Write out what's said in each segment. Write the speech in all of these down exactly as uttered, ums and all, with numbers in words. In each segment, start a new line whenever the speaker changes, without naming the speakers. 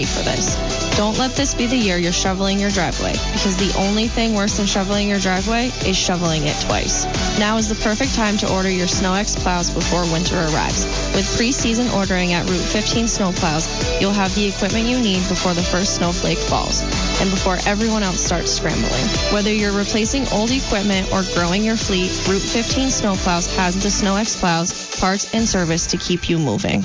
for this. Don't let this be the year you're shoveling your driveway, because the only thing worse than shoveling your driveway is shoveling it twice. Now is the perfect time to order your SnowX plows before winter arrives. With pre-season ordering at Route fifteen Snowplows, you'll have the equipment you need before the first snowflake falls, and before everyone else starts scrambling. Whether you're replacing old equipment or growing your fleet, Route fifteen Snowplows has the SnowX plows, parts, and service to keep you moving.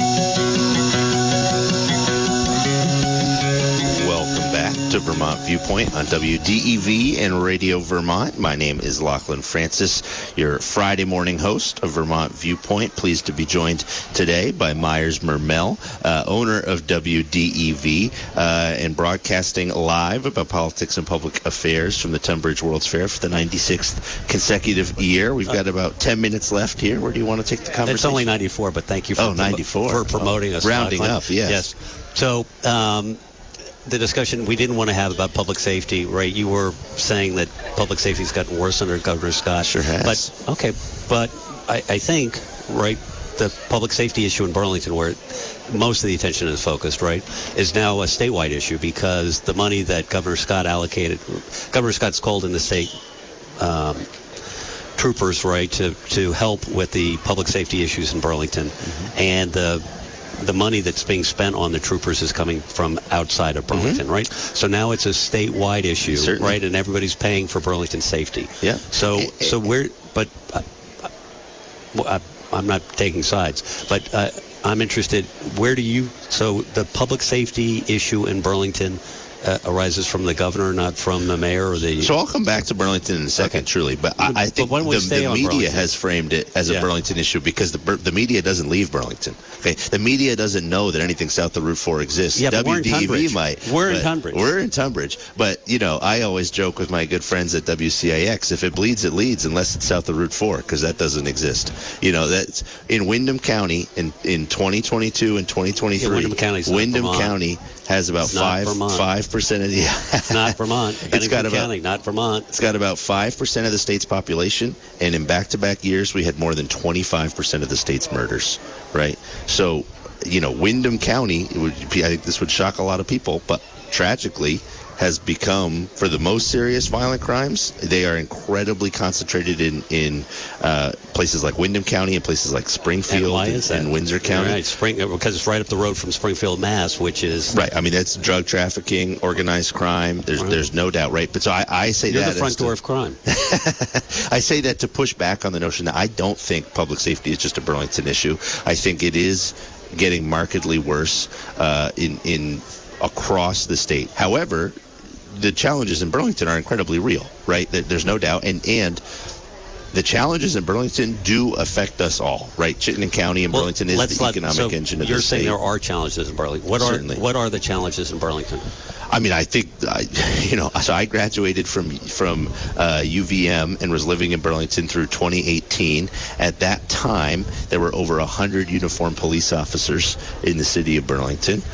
To Vermont Viewpoint on W D E V and Radio Vermont. My name is Lachlan Francis, your Friday morning host of Vermont Viewpoint. Pleased to be joined today by Myers Mermel, uh, owner of W D E V, uh, and broadcasting live about politics and public affairs from the Tunbridge World's Fair for the ninety-sixth consecutive year. We've got about ten minutes left here. Where do you want to take the conversation?
It's only ninety-four, but thank you for,
oh, ninety-four.
for promoting
oh,
us.
Rounding
Lachlan.
up, yes.
Yes. So, um, the discussion we didn't want to have about public safety, right? You were saying that public safety's gotten worse under Governor Scott.
Sure has.
But, okay, but I, I think, right, the public safety issue in Burlington, where most of the attention is focused, right, is now a statewide issue, because the money that Governor Scott allocated, Governor Scott's called in the state um, troopers, right, to, to help with the public safety issues in Burlington. Mm-hmm. And the the money that's being spent on the troopers is coming from outside of Burlington, mm-hmm. right? So now it's a statewide issue,
Certainly.
right? And everybody's paying for Burlington's safety.
Yeah.
So, so we're, but uh, I, I'm not taking sides, but uh, I'm interested. Where do you? So the public safety issue in Burlington Uh, arises from the governor, not from the mayor or the...
So I'll come back to Burlington in a second, okay. truly, but I, I think
but
the, the media
Burlington?
has framed it as
yeah.
a Burlington issue because the the media doesn't leave Burlington. Okay, the media doesn't know that anything south of Route four exists.
Yeah, but
W D E V
we're in Tunbridge.
might.
We're in Tunbridge.
We're in Tunbridge, but you know, I always joke with my good friends at W C I X: if it bleeds, it leads, unless it's south of Route four, because that doesn't exist. You know, that's in Windham County in in twenty twenty-two and twenty twenty-three.
Yeah, Windham County's not
Windham
Vermont.
County has about
It's not
five
Vermont.
five percent of the.
It's not Vermont.
It's got about,
County, not Vermont.
It's got about five percent of the state's population, and in back-to-back years, we had more than twenty-five percent of the state's murders, right? So, you know, Windham County, it would be, I think this would shock a lot of people, but tragically has become, for the most serious violent crimes, they are incredibly concentrated in, in uh, places like Windham County and places like Springfield and, and, and Windsor County.
Right, Spring, because it's right up the road from Springfield, Mass, which is...
Right, I mean, that's drug trafficking, organized crime, there's right. there's no doubt, right? But so I, I say
You're
that...
You're the front door
to,
of crime.
I say that to push back on the notion that I don't think public safety is just a Burlington issue. I think it is getting markedly worse uh, in in across the state. However, the challenges in Burlington are incredibly real, right? There's no doubt. And and the challenges in Burlington do affect us all, right? Chittenden County and
well,
Burlington is the
let,
economic
so
engine of
you're
the state.
saying there are challenges in Burlington. What
Certainly.
are what are the challenges in Burlington?
I mean, I think, I, you know, so I graduated from from uh, U V M and was living in Burlington through twenty eighteen. At that time, there were over one hundred uniformed police officers in the city of Burlington.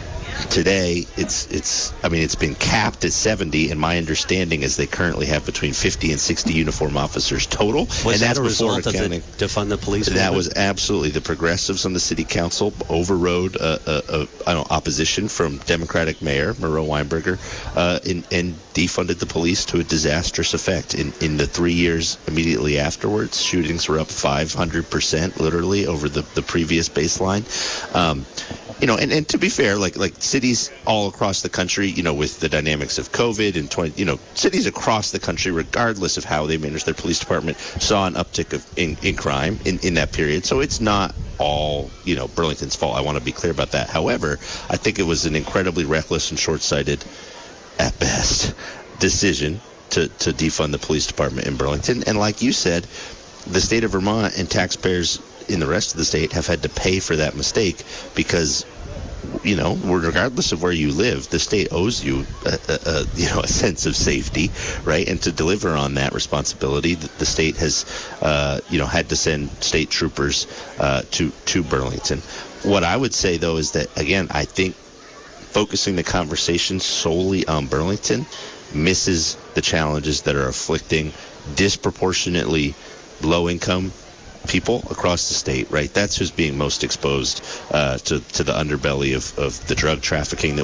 Today, it's it's. I mean, it's been capped at seventy, and my understanding is they currently have between fifty and sixty uniform officers total.
Was
and
that
that's
a result of
accounting.
the defund the police
That
movement?
was absolutely the progressives on the city council overrode uh, uh, uh, I don't know, opposition from Democratic Mayor Miro Weinberger uh, and, and defunded the police to a disastrous effect. In in the three years immediately afterwards, shootings were up five hundred percent, literally, over the, the previous baseline. Um, You know, and, and to be fair, like like cities all across the country, you know, with the dynamics of COVID and twenty, you know, cities across the country, regardless of how they manage their police department, saw an uptick of in, in crime in, in that period. So it's not all, you know, Burlington's fault. I want to be clear about that. However, I think it was an incredibly reckless and short-sighted, at best, decision to, to defund the police department in Burlington. And like you said, the state of Vermont and taxpayers in the rest of the state have had to pay for that mistake because, you know, regardless of where you live, the state owes you a, a, a you know a sense of safety, right? And to deliver on that responsibility, the, the state has uh, you know had to send state troopers uh, to to Burlington. What I would say though is that, again, I think focusing the conversation solely on Burlington misses the challenges that are afflicting disproportionately low income people across the state, right? That's who's being most exposed uh, to, to the underbelly of, of the drug trafficking that